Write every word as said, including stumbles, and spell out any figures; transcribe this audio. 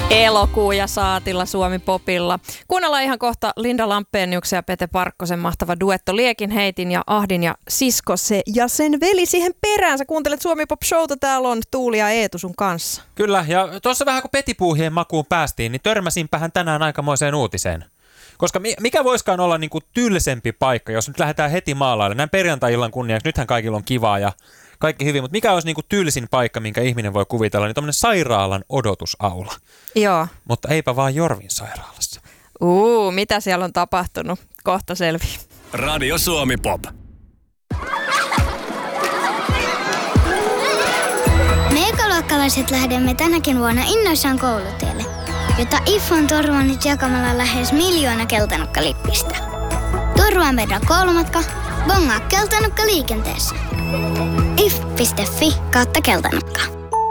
Elokuu ja saatilla Suomi Popilla. Kuunnellaan ihan kohta Linda Lampeniuksen ja Pete Parkkosen mahtava duetto Liekin, heitin ja ahdin ja sisko se ja sen veli siihen perään. Sä kuuntelet Suomi Pop Showta, täällä on Tuuli ja Eetu sun kanssa. Kyllä, ja tuossa vähän kun petipuuhien makuun päästiin, niin törmäsinpähän tänään aikamoiseen uutiseen. Koska mikä voiskaan olla niinku tylsempi paikka, jos nyt lähdetään heti maalaille. Näin perjantai-illan kunniaksi, nythän kaikilla on kivaa ja kaikki hyvin, mutta mikä olisi niinku tylsin paikka, minkä ihminen voi kuvitella, niin tommoinen sairaalan odotusaula. Joo. Mutta eipä vaan Jorvin sairaalassa. Uu, mitä siellä on tapahtunut? Kohta selviää. Radio Suomi Pop. Me ekaluokkalaiset lähdemme tänäkin vuonna innoissaan koulutielle, jota I F on turvannut jakamalla lähes miljoona keltanokkalippistä. Turvaa meidän koulumatka, bongaa keltanokka liikenteessä. if piste fi kautta keltanokka.